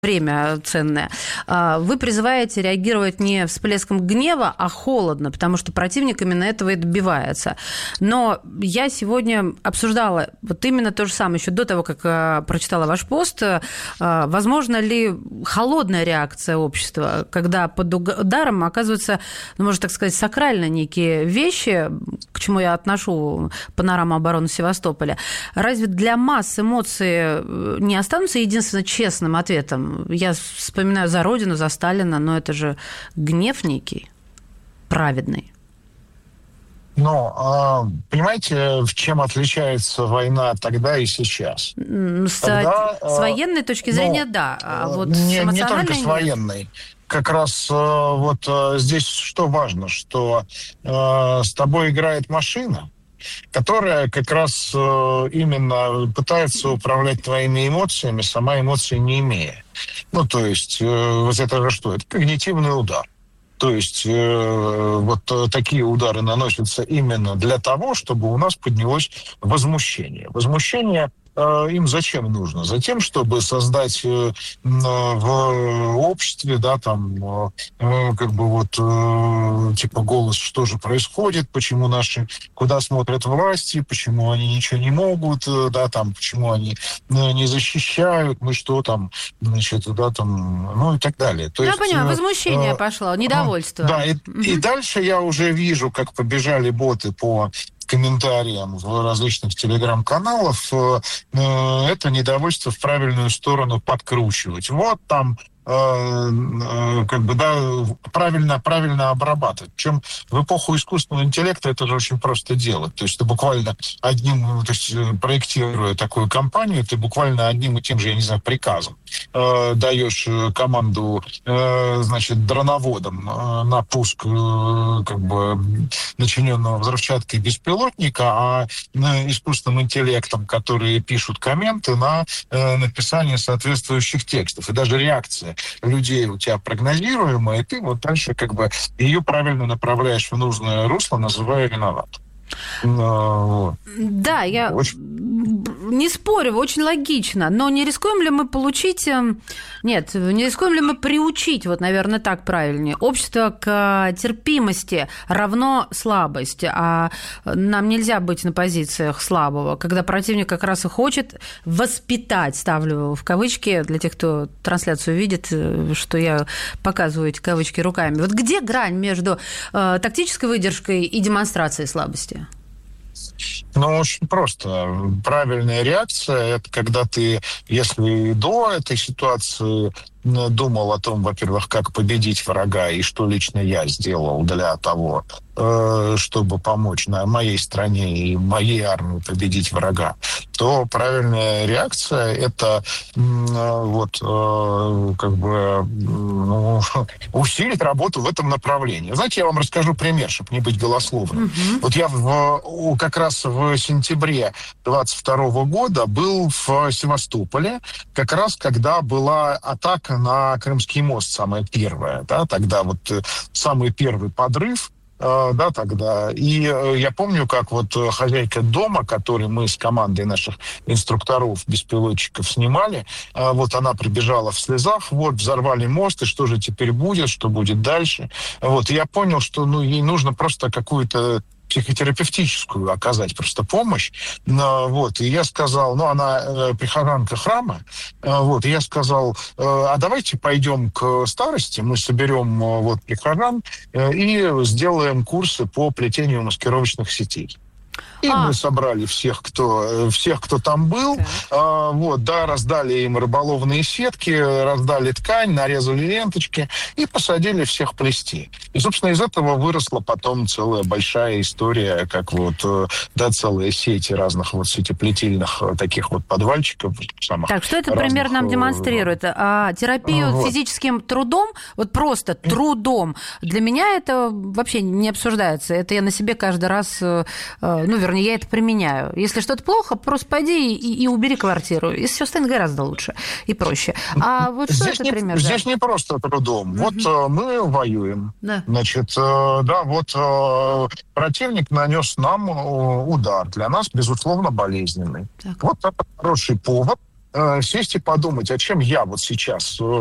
время ценное. Вы призываете реагировать не всплеском гнева, а холодно, потому что противник именно этого и добивается. Но я сегодня обсуждала вот именно то же самое, еще до того, как прочитала ваш пост. Возможно ли холодная реакция общества, когда под ударом оказываются, ну, можно так сказать, сакрально некие вещи, к чему я отношу панораму обороны Севастополя. Разве для масс эмоции не останутся единственно честным ответом? Я вспоминаю за Родину, за Сталина, но это же гнев некий, праведный. Ну, понимаете, в чем отличается война тогда и сейчас? С военной точки зрения, да. А вот не только с военной. Как раз вот здесь что важно, что с тобой играет машина, которая как раз именно пытается управлять твоими эмоциями, сама эмоций не имея. Ну, то есть, вот это же что? Это когнитивный удар. То есть, вот такие удары наносятся именно для того, чтобы у нас поднялось возмущение. Возмущение им зачем нужно? Затем, чтобы создать в обществе, да, там, как бы вот, типа голос, что же происходит, почему наши, куда смотрят власти, почему они ничего не могут, да, там, почему они не защищают, мы что там, значит, да, там, ну и так далее. То есть, понимаю, возмущение пошло, недовольство. Да, и дальше я уже вижу, как побежали боты по комментариям в различных телеграм-каналах, это недовольство в правильную сторону подкручивать. Вот там как бы, да, правильно обрабатывать. Причем в эпоху искусственного интеллекта это же очень просто делать. То есть ты буквально проектируя такую кампанию, ты буквально одним и тем же, я не знаю, приказом даешь команду, значит, дроноводам на пуск как бы начиненного взрывчаткой беспилотника, а искусственным интеллектом, которые пишут комменты, на написание соответствующих текстов. И даже реакция людей у тебя прогнозируемая, и ты вот дальше как бы ее правильно направляешь в нужное русло, называя виноватым. Да, я не спорю, очень логично, но не рискуем ли мы получить... Нет, не рискуем ли мы приучить, вот, наверное, так правильнее, общество к терпимости равно слабость, а нам нельзя быть на позициях слабого, когда противник как раз и хочет воспитать, ставлю в кавычки, для тех, кто трансляцию видит, что я показываю эти кавычки руками. Вот где грань между тактической выдержкой и демонстрацией слабости? Ну, очень просто. Правильная реакция – это когда ты, если до этой ситуации думал о том, во-первых, как победить врага и что лично я сделал для того, чтобы помочь моей стране и моей армии победить врага, то правильная реакция – это вот как бы усилить работу в этом направлении. Знаете, я вам расскажу пример, чтобы не быть голословным. Вот я как раз в сентябре 22 года был в Севастополе, как раз когда была атака на Крымский мост, самая первая, да, тогда вот самый первый подрыв, да, тогда. И я помню, как вот хозяйка дома, который мы с командой наших инструкторов, беспилотчиков снимали, вот она прибежала в слезах, вот, взорвали мост, и что же теперь будет, что будет дальше. Вот, и я понял, что, ну, ей нужно просто какую-то психотерапевтическую оказать просто помощь. Вот, и я сказал, ну, она прихожанка храма, вот, и я сказал, а давайте пойдем к старости, мы соберем вот прихожан и сделаем курсы по плетению маскировочных сетей. И мы собрали всех, кто там был, вот, да, раздали им рыболовные сетки, раздали ткань, нарезали ленточки и посадили всех плести. И, собственно, из этого выросла потом целая большая история, как вот, да, целая сеть разных вот сетеплетильных таких вот подвальчиков. Так, что это примерно нам демонстрирует? Терапию вот физическим трудом, вот просто трудом, для меня это вообще не обсуждается. Это я на себе каждый раз, ну, вернее, я это применяю. Если что-то плохо, просто пойди и убери квартиру. И все станет гораздо лучше и проще. А вот что это пример? Здесь не просто трудом. Вот мы воюем. Да. Значит, да, вот противник нанес нам удар. Для нас, безусловно, болезненный. Так. Вот это хороший повод сесть и подумать, а чем я вот сейчас